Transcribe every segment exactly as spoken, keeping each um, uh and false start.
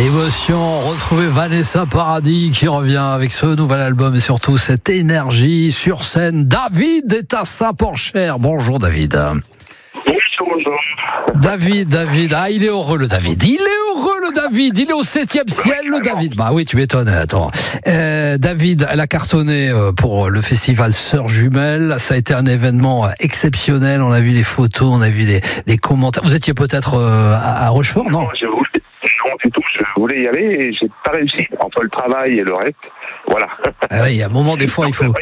Émotion, retrouver Vanessa Paradis qui revient avec ce nouvel album et surtout cette énergie sur scène. David est à Saint-Porcher. Bonjour David. Bonjour, bonjour. David, David, ah il est heureux le David, il est heureux le David, il est au septième ciel le David. Bah oui, tu m'étonnes, attends. Euh, David, elle a cartonné pour le festival Sœurs Jumelles, ça a été un événement exceptionnel, on a vu les photos, on a vu des, des commentaires. Vous étiez peut-être à, à Rochefort, non? Non, je voulais, non, du tout, je voulais y aller et j'ai pas réussi, entre le travail et le reste, voilà. Ah oui, il y a un moment, des fois, il faut...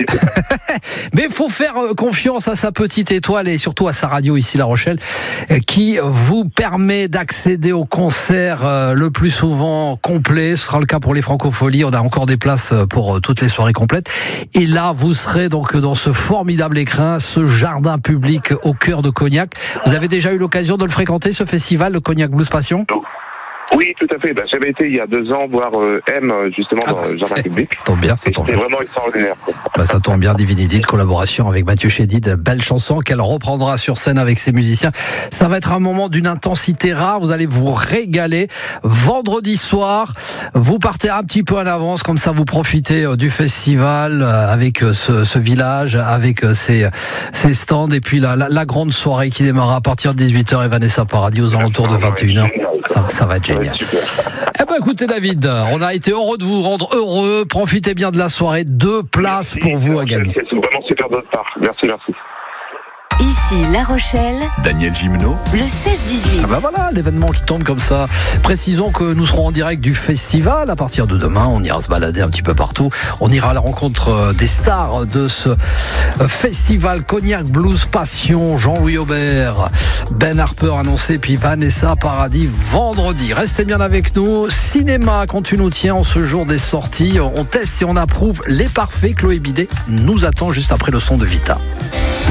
Mais il faut faire confiance à sa petite étoile et surtout à sa radio ici, La Rochelle, qui vous permet d'accéder au concert le plus souvent complet. Ce sera le cas pour les Francopholies. On a encore des places pour toutes les soirées complètes. Et là, vous serez donc dans ce formidable écrin, ce jardin public au cœur de Cognac. Vous avez déjà eu l'occasion de le fréquenter, ce festival, le Cognac Blues Passion ? Oui, tout à fait. Bah, j'avais été il y a deux ans voir euh, M justement ah dans bah, le jardin public. Ça tombe bien, ça tombe bien. C'était vraiment extraordinaire. Bah, ça tombe bien, Divinity, de collaboration avec Mathieu Chédid, belle chanson qu'elle reprendra sur scène avec ses musiciens. Ça va être un moment d'une intensité rare. Vous allez vous régaler. Vendredi soir, vous partez un petit peu en avance, comme ça vous profitez du festival avec ce, ce village, avec ses, ses stands et puis la, la, la grande soirée qui démarrera à partir de dix-huit heures et Vanessa Paradis aux alentours de vingt et une heures. Ça, ça va être génial. Eh ben écoutez David, on a été heureux de vous rendre heureux. Profitez bien de la soirée. Deux places merci, pour vous à gagner. C'est vraiment super de votre part. Merci, merci. Ici La Rochelle, Daniel Gimeno, le seize dix-huit. Ah ben voilà, l'événement qui tombe comme ça. Précisons que nous serons en direct du festival à partir de demain. On ira se balader un petit peu partout. On ira à la rencontre des stars de ce festival Cognac Blues Passion. Jean-Louis Aubert, Ben Harper annoncé, puis Vanessa Paradis vendredi. Restez bien avec nous. Cinéma, quand tu nous tiens en ce jour des sorties, on teste et on approuve les parfaits. Chloé Bidet nous attend juste après le son de Vita.